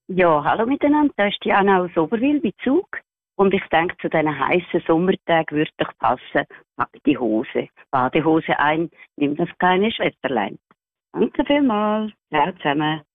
Ja, hallo miteinander, da ist Diana aus Oberwil bei Zug. Und ich denke, zu diesen heißen Sommertagen würde doch passen, pack die Hose, Badehose ein, nimm das kleine Schwesterlein. Danke vielmals, ciao zusammen.